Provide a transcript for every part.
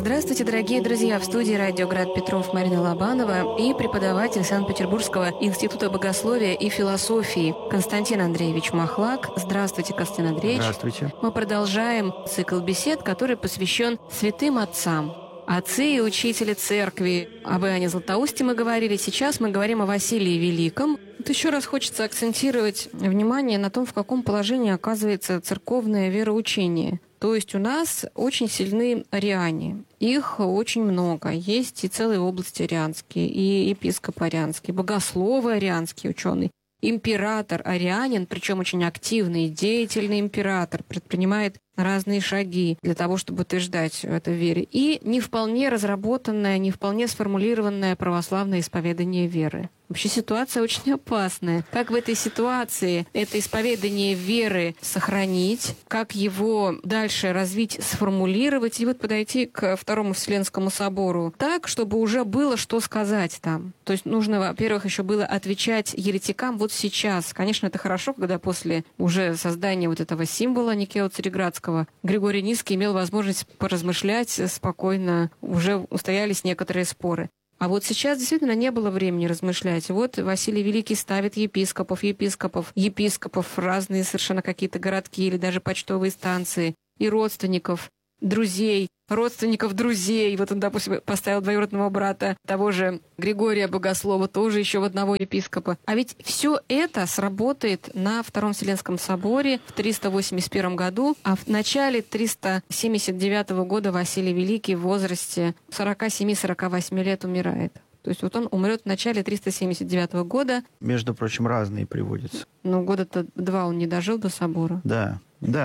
Здравствуйте, дорогие друзья! В студии «Радио Град Петров» Марина Лобанова и преподаватель Санкт-Петербургского института богословия и философии Константин Андреевич Махлак. Здравствуйте, Константин Андреевич. Здравствуйте. Мы продолжаем цикл бесед, который посвящен святым отцам. Отцы и учители церкви. Об Иоанне Златоусте мы говорили. Сейчас мы говорим о Василии Великом. Вот еще раз хочется акцентировать внимание на том, в каком положении оказывается церковное вероучение. То есть у нас очень сильны ариане. Их очень много. Есть и целые области арианские, и епископ арианский, богословы арианские, ученые. Император арианин, причем очень активный, деятельный император, предпринимает разные шаги для того, чтобы утверждать это в вере. И не вполне разработанное, не вполне сформулированное православное исповедание веры. Вообще ситуация очень опасная. Как в этой ситуации это исповедание веры сохранить, как его дальше развить, сформулировать и вот подойти к Второму Вселенскому собору так, чтобы уже было что сказать там. То есть нужно, во-первых, еще было отвечать еретикам вот сейчас. Конечно, это хорошо, когда после уже создания вот этого символа Никео-Цареградского Григорий Низкий имел возможность поразмышлять спокойно, уже устоялись некоторые споры. А вот сейчас действительно не было времени размышлять. Вот Василий Великий ставит епископов, разные совершенно какие-то городки или даже почтовые станции, и родственников, друзей, родственников друзей. Вот он, допустим, поставил двоюродного брата того же Григория Богослова, тоже еще в одного епископа. А ведь все это сработает на Втором Вселенском соборе в 381 году, а в начале 379 года Василий Великий в возрасте 47-48 лет умирает. То есть вот он умрет в начале 379 года. Между прочим, разные приводятся. Ну, года-то 2 он не дожил до собора. Да.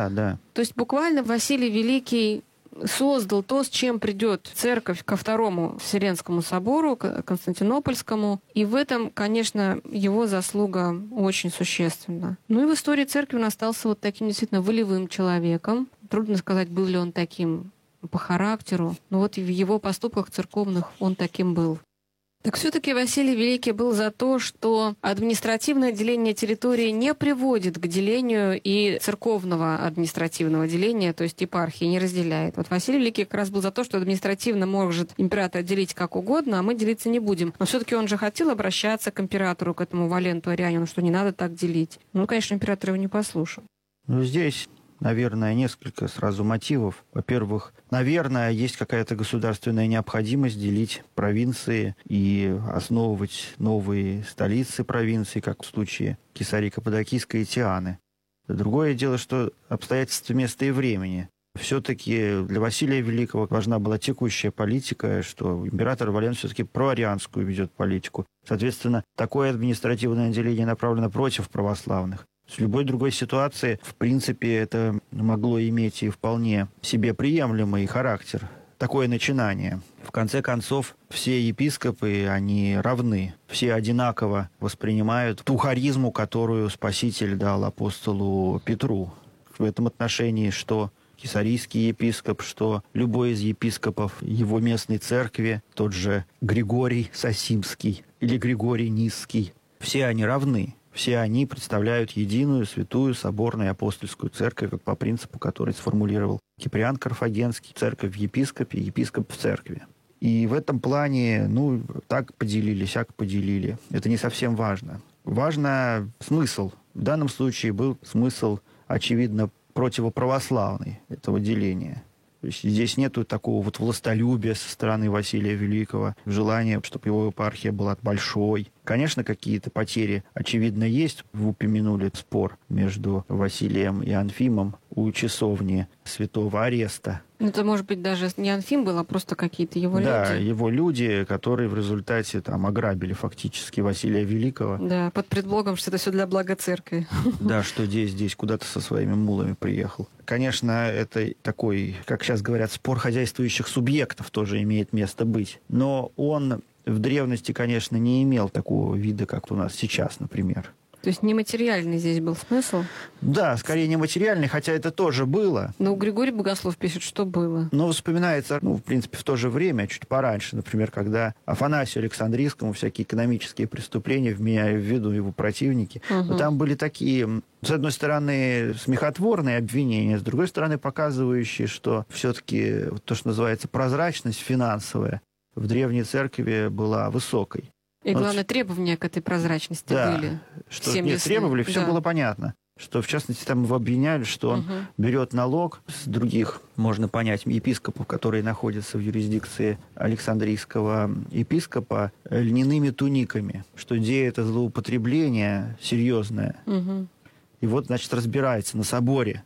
То есть буквально Василий Великий создал то, с чем придет церковь ко Второму Вселенскому собору, к Константинопольскому. И в этом, конечно, его заслуга очень существенна. Ну и в истории церкви он остался вот таким действительно волевым человеком. Трудно сказать, был ли он таким по характеру, но вот в его поступках церковных он таким был. Так все-таки Василий Великий был за то, что административное деление территории не приводит к делению и церковного административного деления, то есть епархии не разделяет. Вот Василий Великий как раз был за то, что административно может император делить как угодно, а мы делиться не будем. Но все-таки он же хотел обращаться к императору, к этому Валенту Арианину, что не надо так делить. Ну, конечно, император его не послушал. Ну, здесь, наверное, несколько сразу мотивов. Во-первых, наверное, есть какая-то государственная необходимость делить провинции и основывать новые столицы провинций, как в случае Кесарии-Каппадокийской и Тианы. Другое дело, что обстоятельства места и времени. Все-таки для Василия Великого важна была текущая политика, что император Валент все-таки проарианскую ведет политику. Соответственно, такое административное деление направлено против православных. В любой другой ситуации, в принципе, это могло иметь и вполне себе приемлемый характер. Такое начинание. В конце концов, все епископы, они равны. Все одинаково воспринимают ту харизму, которую Спаситель дал апостолу Петру. В этом отношении, что кесарийский епископ, что любой из епископов его местной церкви, тот же Григорий Сосимский или Григорий Низкий, все они равны. Все они представляют единую, святую, соборную апостольскую церковь, по принципу, который сформулировал Киприан Карфагенский: церковь в епископе, епископ в церкви. И в этом плане, так поделили, сяк поделили. Это не совсем важно. Важно смысл. В данном случае был смысл, очевидно, противоправославный этого деления. То есть здесь нету такого вот властолюбия со стороны Василия Великого, желания, чтобы его епархия была большой. Конечно, какие-то потери, очевидно, есть. Вы упомянули спор между Василием и Анфимом у часовни Святого Ареста. Это, может быть, даже не Анфим был, а просто какие-то его люди. Да, его люди, которые в результате ограбили фактически Василия Великого. Да, под предлогом, что это все для блага церкви. Да, что здесь куда-то со своими мулами приехал. Конечно, это такой, как сейчас говорят, спор хозяйствующих субъектов тоже имеет место быть. Но он в древности, конечно, не имел такого вида, как у нас сейчас, например. То есть нематериальный здесь был смысл? Да, скорее нематериальный, хотя это тоже было. Но Григорий Богослов пишет, что было. Но вспоминается, в принципе, в то же время, чуть пораньше, например, когда Афанасию Александрийскому всякие экономические преступления вменяли в виду его противники. Но там были такие, с одной стороны, смехотворные обвинения, с другой стороны, показывающие, что все-таки то, что называется прозрачность финансовая, в Древней Церкви была высокой. И главное, требования к этой прозрачности были. Что требовали, все было понятно. Что, в частности, там его обвиняли, что он берет налог с других, можно понять, епископов, которые находятся в юрисдикции Александрийского епископа, льняными туниками. Что где это злоупотребление серьезное. И вот, значит, разбирается на соборе.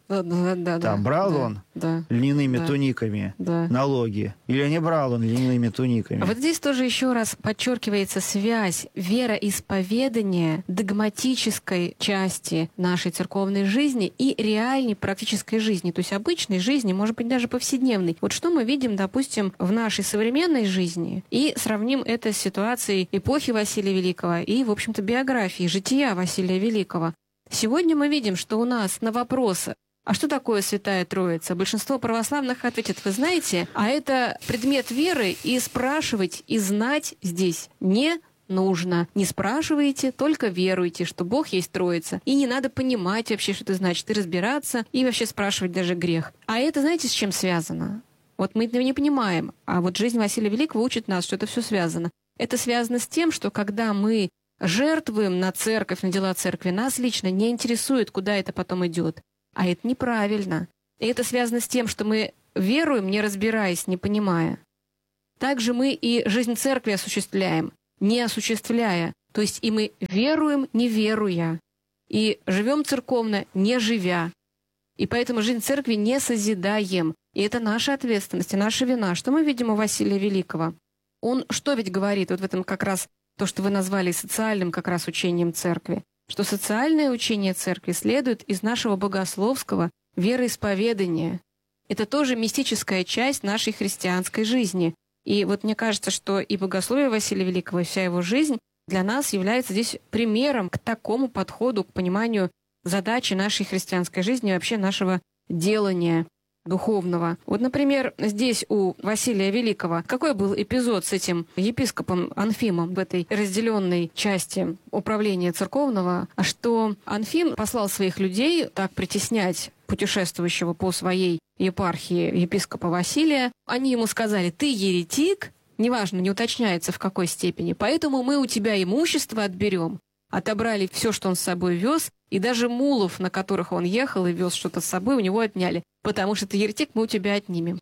Там брал он льняными туниками налоги или не брал он льняными туниками. А вот здесь тоже еще раз подчеркивается связь вероисповедания догматической части нашей церковной жизни и реальной практической жизни, то есть обычной жизни, может быть, даже повседневной. Вот что мы видим, допустим, в нашей современной жизни, и сравним это с ситуацией эпохи Василия Великого и, в общем-то, биографии, жития Василия Великого. Сегодня мы видим, что у нас на вопросы, а что такое Святая Троица? Большинство православных ответит, вы знаете, а это предмет веры, и спрашивать, и знать здесь не нужно. Не спрашивайте, только веруйте, что Бог есть Троица. И не надо понимать вообще, что это значит, и разбираться, и вообще спрашивать даже грех. А это знаете, с чем связано? Вот мы этого не понимаем, а вот жизнь Василия Великого учит нас, что это все связано. Это связано с тем, что когда мы жертвуем на церковь, на дела церкви, нас лично не интересует, куда это потом идет. А это неправильно. И это связано с тем, что мы веруем, не разбираясь, не понимая. Также мы и жизнь церкви осуществляем, не осуществляя. То есть и мы веруем, не веруя. И живем церковно, не живя. И поэтому жизнь церкви не созидаем. И это наша ответственность и наша вина. Что мы видим у Василия Великого? Он что ведь говорит? Вот в этом как раз то, что вы назвали социальным как раз учением церкви, что социальное учение церкви следует из нашего богословского вероисповедания. Это тоже мистическая часть нашей христианской жизни. И вот мне кажется, что и богословие Василия Великого, и вся его жизнь для нас является здесь примером к такому подходу, к пониманию задачи нашей христианской жизни и вообще нашего делания духовного. Вот, например, здесь у Василия Великого какой был эпизод с этим епископом Анфимом в этой разделенной части управления церковного, что Анфим послал своих людей так притеснять путешествующего по своей епархии епископа Василия. Они ему сказали: «Ты еретик», неважно, не уточняется в какой степени, «поэтому мы у тебя имущество отберем». Отобрали все, что он с собой вез, и даже мулов, на которых он ехал и вез что-то с собой, у него отняли. Потому что ты еретик, мы у тебя отнимем.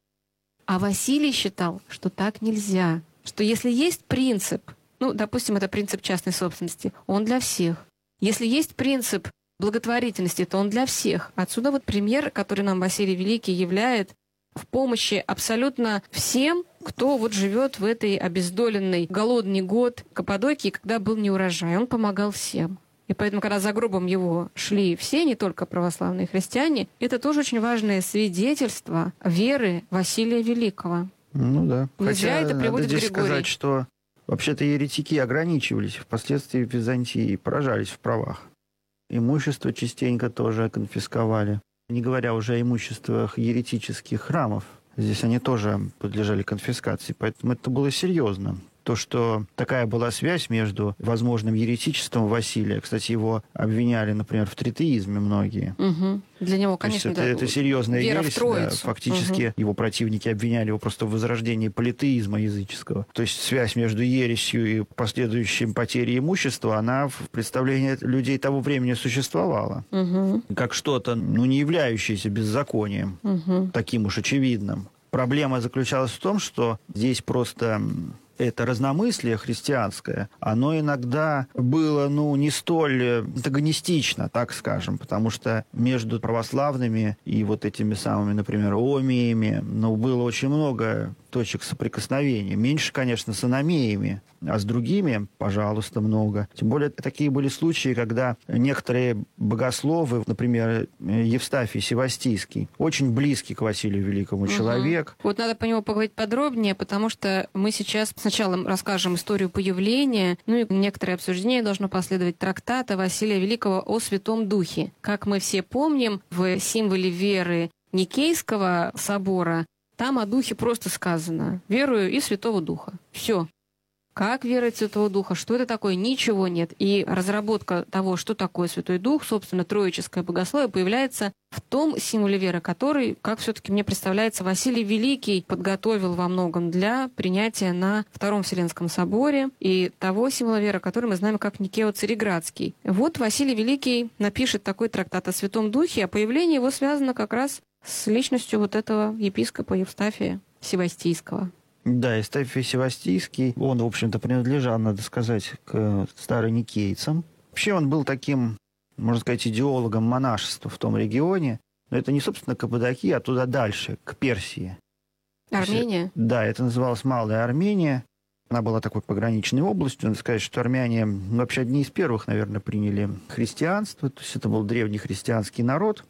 А Василий считал, что так нельзя. Что если есть принцип, допустим, это принцип частной собственности, он для всех. Если есть принцип благотворительности, то он для всех. Отсюда вот пример, который нам Василий Великий являет в помощи абсолютно всем, кто вот живет в этой обездоленной голодный год Каппадокии, когда был неурожай. Он помогал всем. И поэтому, когда за гробом его шли все, не только православные христиане, это тоже очень важное свидетельство веры Василия Великого. Ну да. Не зря это приводит надо здесь Григорий. Сказать, что вообще-то еретики ограничивались, впоследствии в Византии поражались в правах. Имущество частенько тоже конфисковали. Не говоря уже о имуществах еретических храмов. Здесь они тоже подлежали конфискации, поэтому это было серьезно. То, что такая была связь между возможным еретичеством Василия, кстати, его обвиняли, например, в тритеизме многие. Угу. Для него, конечно, это серьезная вера ересь. В Троицу. Да, фактически его противники обвиняли его просто в возрождении политеизма языческого. То есть связь между ересью и последующей потерей имущества, она в представлении людей того времени существовала. Угу. Как что-то, не являющееся беззаконием, таким уж очевидным. Проблема заключалась в том, что здесь просто это разномыслие христианское, оно иногда было, не столь антагонистично, так скажем, потому что между православными и вот этими самыми, например, омиями, было очень много точек соприкосновения. Меньше, конечно, с аномеями, а с другими, пожалуйста, много. Тем более, такие были случаи, когда некоторые богословы, например, Евстафий Севастийский, очень близкий к Василию Великому человек. Вот надо по нему поговорить подробнее, потому что мы сейчас сначала расскажем историю появления, ну и некоторое обсуждение должно последовать трактата Василия Великого о Святом Духе. Как мы все помним, в символе веры Никейского собора там о Духе просто сказано: «Верую и Святого Духа». Все. Как веровать в Святого Духа? Что это такое? Ничего нет. И разработка того, что такое Святой Дух, собственно, троическое богословие, появляется в том символе веры, который, как все-таки мне представляется, Василий Великий подготовил во многом для принятия на Втором Вселенском соборе и того символа веры, который мы знаем как Никео-Цареградский. Вот Василий Великий напишет такой трактат о Святом Духе, а появление его связано как раз с личностью вот этого епископа Евстафия Севастийского. Да, Евстафий Севастийский, он, в общем-то, принадлежал, надо сказать, к староникейцам. Вообще он был таким, можно сказать, идеологом монашества в том регионе. Но это не, собственно, Каппадокия, а туда дальше, к Персии. Армения? Да, это называлось Малая Армения. Она была такой пограничной областью. Надо сказать, что армяне вообще одни из первых, наверное, приняли христианство. То есть это был древний христианский народ.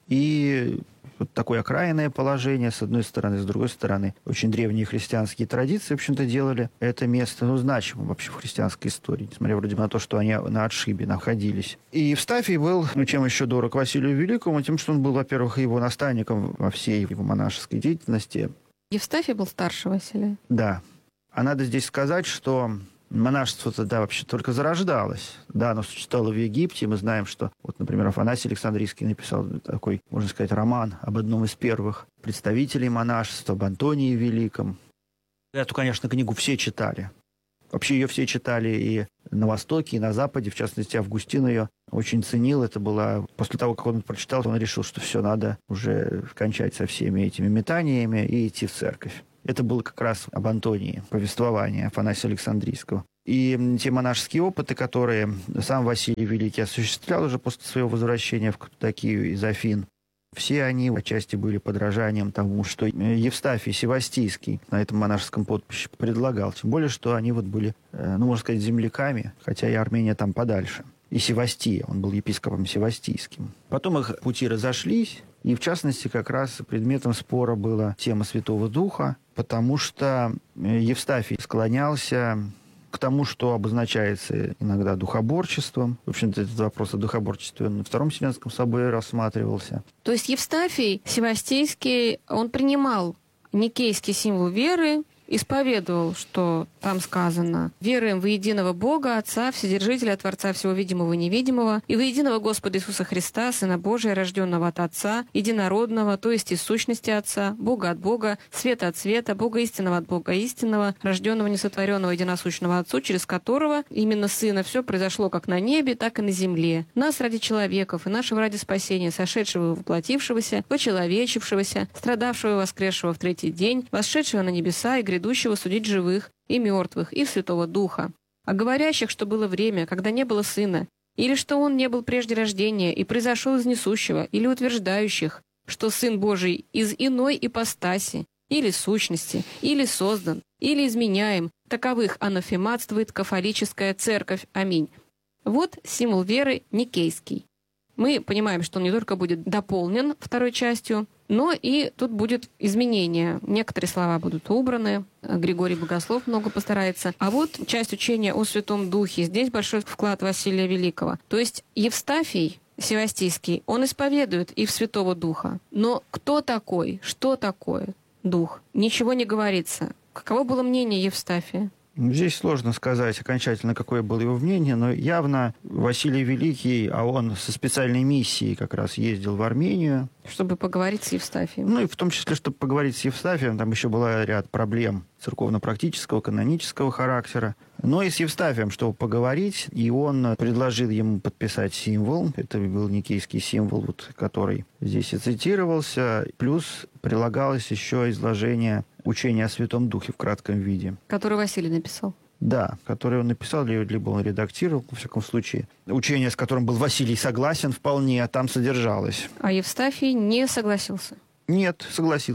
И вот такое окраинное положение, с одной стороны, с другой стороны, очень древние христианские традиции, в общем-то, делали это место, значимым вообще в христианской истории, несмотря вроде на то, что они на отшибе находились. И Евстафий был, чем еще дорог Василию Великому, тем, что он был, во-первых, его наставником во всей его монашеской деятельности. Евстафий был старше Василия? Да. А надо здесь сказать, что монашество тогда вообще только зарождалось. Да, оно существовало в Египте. Мы знаем, что, вот, например, Афанасий Александрийский написал такой, можно сказать, роман об одном из первых представителей монашества, об Антонии Великом. Эту, конечно, книгу все читали. Вообще ее все читали и на Востоке, и на Западе. В частности, Августин ее очень ценил. Это было после того, как он прочитал, он решил, что все, надо уже кончать со всеми этими метаниями и идти в церковь. Это было как раз об Антонии, повествование Афанасия Александрийского. И те монашеские опыты, которые сам Василий Великий осуществлял уже после своего возвращения в Каппадокию из Афин, все они отчасти были подражанием тому, что Евстафий Севастийский на этом монашеском поприще предлагал. Тем более, что они вот были, можно сказать, земляками, хотя и Армения там подальше. И Севастия, он был епископом Севастийским. Потом их пути разошлись, и в частности как раз предметом спора была тема Святого Духа, потому что Евстафий склонялся к тому, что обозначается иногда духоборчеством. В общем-то, этот вопрос о духоборчестве на Втором Вселенском соборе рассматривался. То есть Евстафий Севастийский, он принимал никейский символ веры, исповедовал, что там сказано: «Веруем во единого Бога, Отца, Вседержителя, Творца всего видимого и невидимого, и во единого Господа Иисуса Христа, Сына Божия, рожденного от Отца, единородного, то есть из сущности Отца, Бога от Бога, света от света, Бога истинного от Бога истинного, рожденного, несотворенного, единосущного Отцу, через которого, именно Сына, все произошло как на небе, так и на земле. Нас ради человеков и нашего ради спасения, сошедшего и воплотившегося, вочеловечившегося, страдавшего и воскресшего в третий день, восшедшего на небеса и грядущего судить живых и мертвых, и Святого Духа. А говорящих, что было время, когда не было Сына, или что Он не был прежде рождения и произошел из несущего, или утверждающих, что Сын Божий из иной ипостаси, или сущности, или создан, или изменяем, таковых анафематствует кафолическая церковь. Аминь». Вот символ веры никейский. Мы понимаем, что он не только будет дополнен второй частью, но и тут будет изменение. Некоторые слова будут убраны, Григорий Богослов много постарается. А вот часть учения о Святом Духе. Здесь большой вклад Василия Великого. То есть Евстафий Севастийский, он исповедует и в Святого Духа. Но кто такой, что такое Дух? Ничего не говорится. Каково было мнение Евстафия? Здесь сложно сказать окончательно, какое было его мнение, но явно Василий Великий, а он со специальной миссией как раз ездил в Армению. Чтобы поговорить с Евстафием. Ну и в том числе, чтобы поговорить с Евстафием, там еще был ряд проблем церковно-практического, канонического характера. Но и с Евстафием, чтобы поговорить, и он предложил ему подписать символ. Это был никейский символ, вот, который здесь и цитировался. Плюс прилагалось еще изложение учения о Святом Духе в кратком виде. Который Василий написал. Да, который он написал, либо он редактировал, во всяком случае. Учение, с которым был Василий согласен вполне, там содержалось. А Евстафий не согласился? Нет, согласился.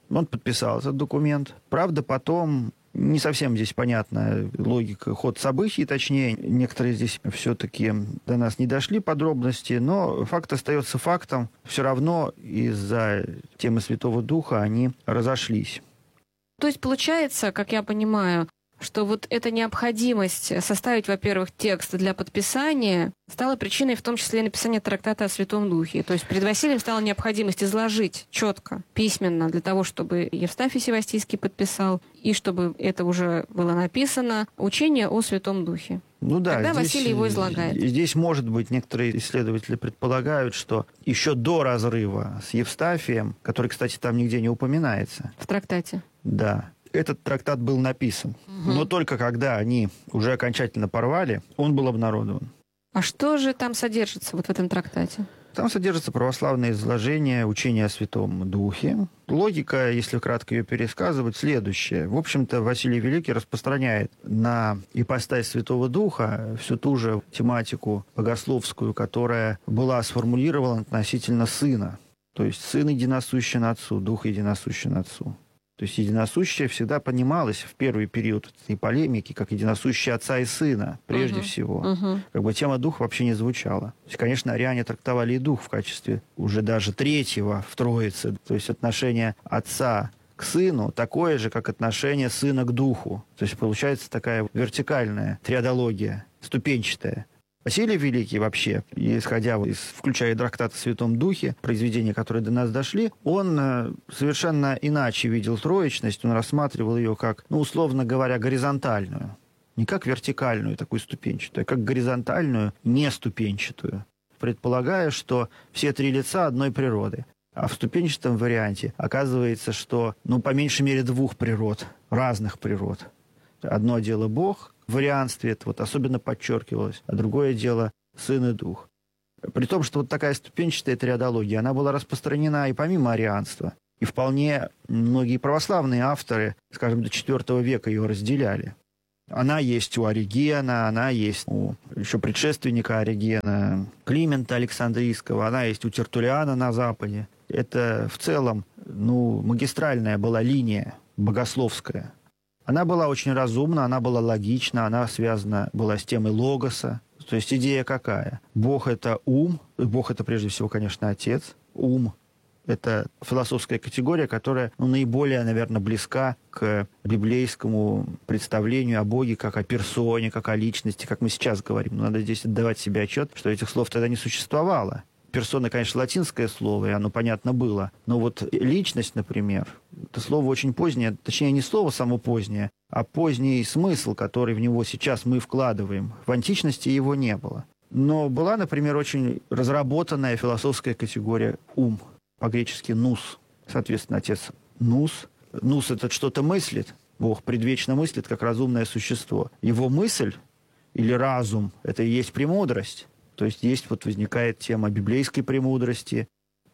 Он подписал этот документ. Правда, потом не совсем здесь понятна логика, ход событий, точнее. Некоторые здесь все-таки до нас не дошли подробности, но факт остается фактом. Все равно из-за темы Святого Духа они разошлись. То есть получается, как я понимаю, что вот эта необходимость составить, во-первых, текст для подписания стала причиной в том числе написания трактата о Святом Духе. То есть перед Василием стала необходимость изложить четко, письменно, для того, чтобы Евстафий Севастийский подписал, и чтобы это уже было написано, учение о Святом Духе. Ну да, Тогда здесь, Василий его излагает. Здесь, может быть, некоторые исследователи предполагают, что еще до разрыва с Евстафием, который, кстати, там нигде не упоминается. В трактате. Да. Этот трактат был написан. Но только когда они уже окончательно порвали, он был обнародован. А что же там содержится вот в этом трактате? Там содержится православное изложение учения о Святом Духе. Логика, если кратко ее пересказывать, следующая. В общем-то, Василий Великий распространяет на ипостась Святого Духа всю ту же тематику богословскую, которая была сформулирована относительно Сына. То есть Сын единосущен Отцу, Дух единосущен Отцу. То есть единосущее всегда понималось в первый период этой полемики как единосущее Отца и Сына, прежде всего. Как бы тема Духа вообще не звучала. То есть, конечно, ариане трактовали и Дух в качестве уже даже третьего в Троице. То есть отношение Отца к Сыну такое же, как отношение Сына к Духу. То есть получается такая вертикальная триадология, ступенчатая. Василий Великий вообще, исходя включая трактат о Святом Духе, произведения, которые до нас дошли, он совершенно иначе видел троечность, он рассматривал ее как, условно говоря, горизонтальную. Не как вертикальную, такую ступенчатую, а как горизонтальную, не ступенчатую, предполагая, что все три лица одной природы. А в ступенчатом варианте оказывается, что, по меньшей мере, двух природ, разных природ. Одно дело Бог, в варианстве это особенно подчеркивалось, а другое дело Сын и Дух. При том, что такая ступенчатая триадология, она была распространена и помимо арианства. И вполне многие православные авторы, скажем, до IV века ее разделяли. Она есть у Оригена, она есть у еще предшественника Оригена, Климента Александрийского, она есть у Тертуллиана на Западе. Это в целом, магистральная была линия богословская. Она была очень разумна, она была логична, она связана была с темой логоса. То есть идея какая? Бог – это ум, Бог – это прежде всего, конечно, Отец. Ум – это философская категория, которая наиболее, наверное, близка к библейскому представлению о Боге как о персоне, как о личности, как мы сейчас говорим. Но надо здесь отдавать себе отчет, что этих слов тогда не существовало. Персона, конечно, латинское слово, и оно понятно было. Но личность, например, это слово очень позднее, точнее, не слово само позднее, а поздний смысл, который в него сейчас мы вкладываем. В античности его не было. Но была, например, очень разработанная философская категория «ум», по-гречески «нус». Соответственно, отец «нус». «Нус» — это что-то мыслит. Бог предвечно мыслит, как разумное существо. Его мысль или разум — это и есть премудрость. То есть возникает тема библейской премудрости,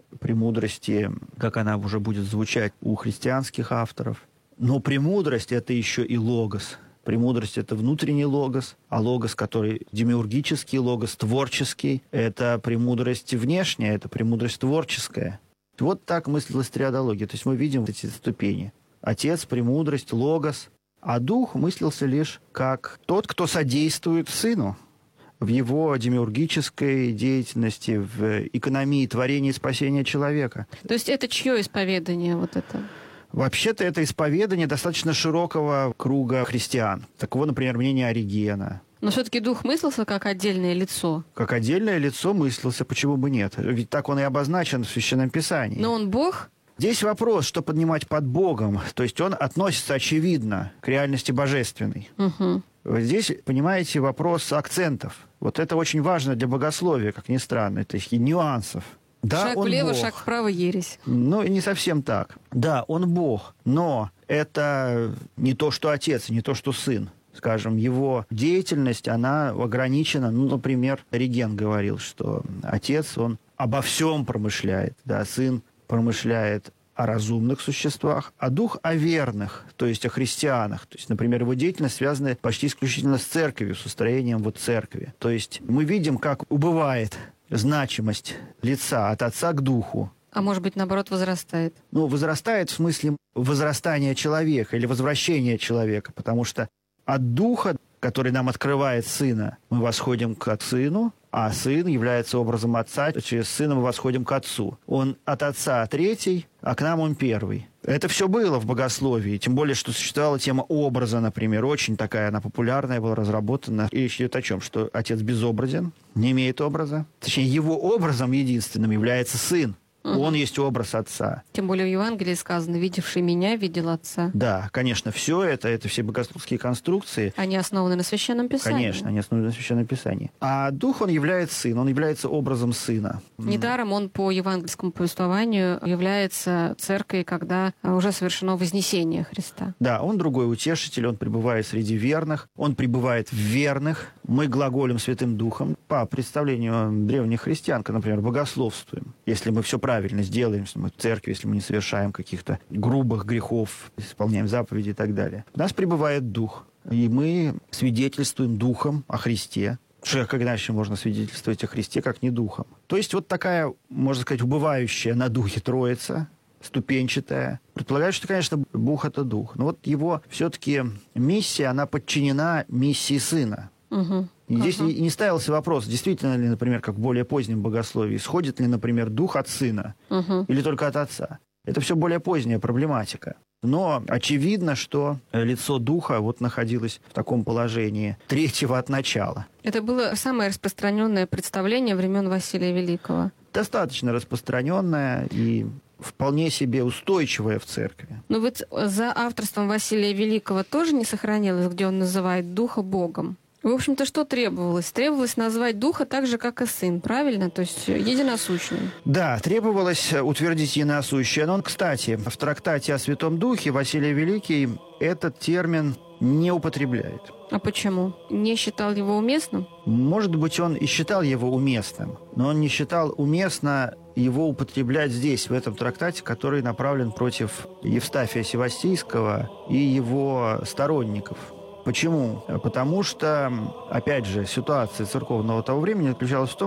как она уже будет звучать у христианских авторов. Но премудрость – это еще и логос. Премудрость – это внутренний логос, а логос, который демиургический логос, творческий, это премудрость внешняя, это премудрость творческая. Вот так мыслилась триадология. То есть мы видим эти ступени. Отец, премудрость, логос. А дух мыслился лишь как тот, кто содействует сыну в его демиургической деятельности, в экономии творения и спасения человека. То есть это чье исповедание это? Вообще-то это исповедание достаточно широкого круга христиан. Такого, например, мнения Оригена. Но все-таки дух мыслился как отдельное лицо. Как отдельное лицо мыслился, почему бы нет? Ведь так он и обозначен в Священном Писании. Но он Бог? Здесь вопрос, что поднимать под Богом. То есть он относится, очевидно, к реальности божественной. Угу. Здесь, понимаете, вопрос акцентов. Это очень важно для богословия, как ни странно, то есть и нюансов. Да, шаг влево, Бог. Шаг вправо, ересь. Не совсем так. Да, он Бог, но это не то, что Отец, не то, что Сын. Скажем, его деятельность, она ограничена. Например, Ориген говорил, что Отец, он обо всем промышляет, да, Сын промышляет о разумных существах, а Дух о верных, то есть о христианах. То есть, например, его деятельность связана почти исключительно с церковью, с устроением церкви. То есть мы видим, как убывает значимость лица от Отца к Духу. А может быть, наоборот, возрастает? Ну, возрастает в смысле возрастания человека или возвращения человека, потому что от духа, который нам открывает сына, мы восходим к сыну, а сын является образом отца, через сына мы восходим к отцу. Он от отца третий, а к нам он первый. Это все было в богословии, тем более, что существовала тема образа, например, очень такая, она популярная была, разработана. И речь идет о чем? Что отец безобразен, не имеет образа. Точнее, его образом единственным является сын. Он есть образ отца. Тем более в Евангелии сказано: «Видевший меня, видел отца». Да, конечно, все это все богословские конструкции. Они основаны на Священном Писании. Конечно, они основаны на Священном Писании. А Дух, он является сын, он является образом сына. Недаром он по евангельскому повествованию является церковью, когда уже совершено вознесение Христа. Да, он другой утешитель, он пребывает среди верных, он пребывает в верных. Мы глаголем Святым Духом. По представлению древних христиан, например, богословствуем. Если мы все правильно сделаем, если мы в церкви, если мы не совершаем каких-то грубых грехов, исполняем заповеди и так далее. У нас пребывает Дух, и мы свидетельствуем Духом о Христе. Как иначе можно свидетельствовать о Христе, как не Духом? То есть вот такая, можно сказать, убывающая на Духе Троица, ступенчатая. Предполагаю, что, конечно, Бог — это Дух. Но вот его все-таки миссия, она подчинена миссии Сына. Угу. И здесь не ставился вопрос, действительно ли, например, как в более позднем богословии, сходит ли, например, Дух от Сына или только от Отца. Это все более поздняя проблематика. Но очевидно, что лицо Духа находилось в таком положении третьего от начала. Это было самое распространенное представление времен Василия Великого. Достаточно распространенное и вполне себе устойчивое в церкви. Но вот за авторством Василия Великого тоже не сохранилось, где он называет Духа Богом. В общем-то, что требовалось? Требовалось назвать Духа так же, как и Сын, правильно? То есть единосущным. Да, требовалось утвердить единосущее. Но, кстати, в трактате о Святом Духе Василий Великий этот термин не употребляет. А почему? Не считал его уместным? Может быть, он и считал его уместным, но он не считал уместно его употреблять здесь, в этом трактате, который направлен против Евстафия Севастийского и его сторонников. Почему? Потому что, опять же, ситуация церковного того времени заключалась в том,